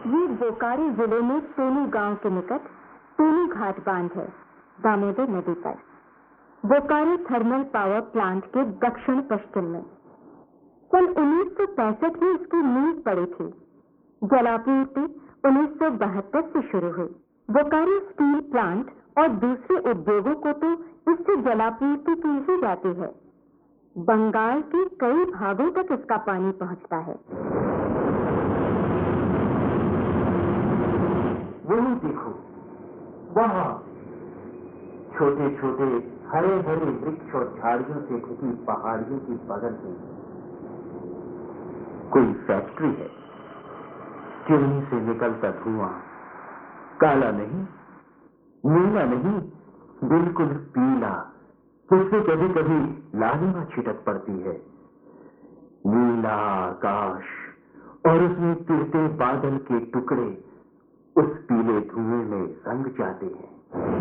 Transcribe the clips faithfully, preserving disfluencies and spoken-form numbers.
ये बोकारो जिले में टोनी गांव के निकट टोनी घाट बांध है, दामोदर नदी पर। बोकारो थर्मल पावर प्लांट के दक्षिण पश्चिम में सन उन्नीस सौ पैंसठ में इसकी नींव पड़ी थी। जलापूर्ति उन्नीस सौ बहत्तर से शुरू हुई। बोकारो स्टील प्लांट और दूसरे उद्योगों को तो इससे जलापूर्ति की ही जाती है। बंगाल के कई भागों तक इसका पानी पहुंचता है। वही देखो, वहां छोटे छोटे हरे भरे वृक्ष और झाड़ियों से ढकी पहाड़ियों के बगल में कोई फैक्ट्री है। चिमनी से निकलता धुआं काला नहीं, नीला नहीं, बिल्कुल पीला, जिससे कभी कभी लालिमा छिटक पड़ती है। नीला आकाश और उसमें तिरते बादल के टुकड़े उस पीले धुएं में रंग जाते हैं।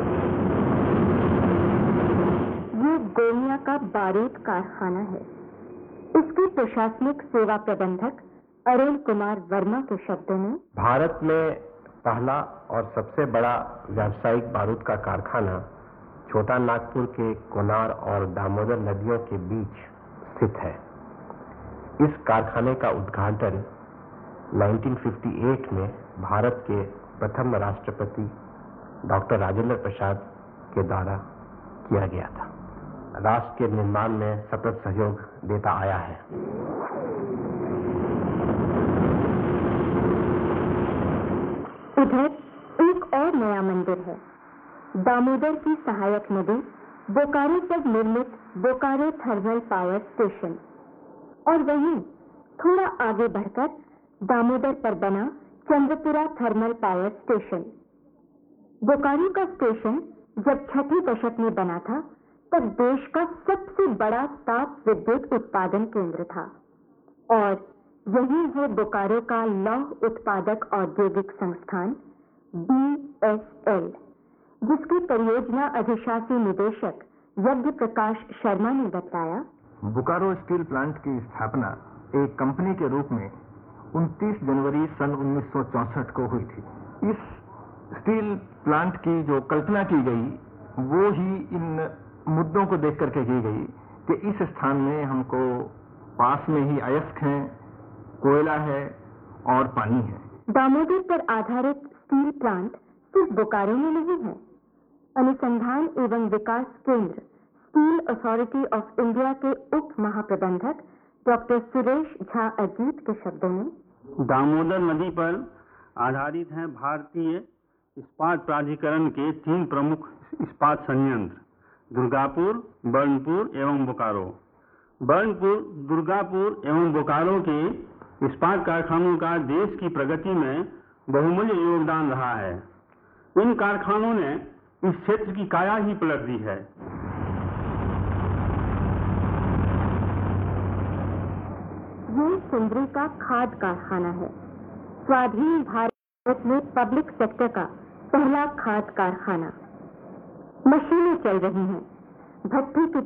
ये गोमिया का बारूद कारखाना है। इसके प्रशासनिक सेवा प्रबंधक अरुण कुमार वर्मा के शब्दों में, भारत में पहला और सबसे बड़ा व्यावसायिक बारूद का कारखाना छोटा नागपुर के कोनार और दामोदर नदियों के बीच स्थित है। इस कारखाने का उद्घाटन उन्नीस सौ अट्ठावन में भारत के प्रथम राष्ट्रपति डॉक्टर राजेंद्र प्रसाद के द्वारा किया गया था। राष्ट्र के निर्माण में सतत सहयोग देता आया है। इधर एक और नया मंदिर है। दामोदर की सहायक नदी बोकारो पर निर्मित बोकारो थर्मल पावर स्टेशन, और वहीं थोड़ा आगे बढ़कर दामोदर पर बना Chandrapura thermal power station. Bokaro का स्टेशन जब छठे दशक में बना था, तब देश का सबसे बड़ा ताप विद्युत उत्पादन केंद्र था, और यही है बोकारो का लौह उत्पादक औद्योगिक संस्थान बी एस एल, जिसकी परियोजना अधिशासी निदेशक यज्ञ प्रकाश शर्मा ने बताया। बोकारो स्टील प्लांट की स्थापना एक कंपनी के रूप में उनतीस जनवरी सन उन्नीस सौ चौसठ को हुई थी। इस स्टील प्लांट की जो कल्पना की गई वो ही इन मुद्दों को देख करके की गई कि इस स्थान में हमको पास में ही अयस्क है, कोयला है और पानी है। दामोदर पर आधारित स्टील प्लांट सिर्फ बोकारो में नहीं है। अनुसंधान एवं विकास केंद्र स्टील अथॉरिटी ऑफ इंडिया के उप महाप्रबंधक डॉक्टर सुरेश झा अजीत के शब्दों में, दामोदर नदी पर आधारित हैं भारतीय इस्पात प्राधिकरण के तीन प्रमुख इस्पात संयंत्र, दुर्गापुर, बर्नपुर एवं बोकारो। बर्नपुर, दुर्गापुर एवं बोकारो के इस्पात कारखानों का देश की प्रगति में बहुमूल्य योगदान रहा है। इन कारखानों ने इस क्षेत्र की काया ही पलट दी है। ये सिंदरी का खाद कारखाना है। स्वाधीन भारत में पब्लिक सेक्टर का पहला खाद कारखाना। मशीनें चल रही हैं, भट्टी की